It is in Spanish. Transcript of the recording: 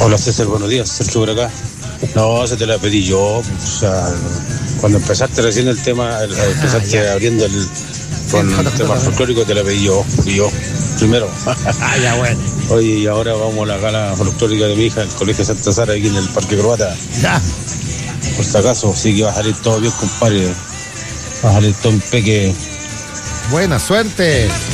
Hola César, buenos días, Sergio por acá. No, se te la pedí yo, o sea, cuando empezaste recién el tema, empezaste abriendo con el tema folclórico, te la pedí yo, primero. Ya, bueno. Oye, y ahora vamos a la gala folclórica de mi hija, el Colegio Santa Sara, aquí en el Parque Croata. Ya. Por si acaso, sí que va a salir todo bien, compadre. Va a salir todo un peque. Buena suerte.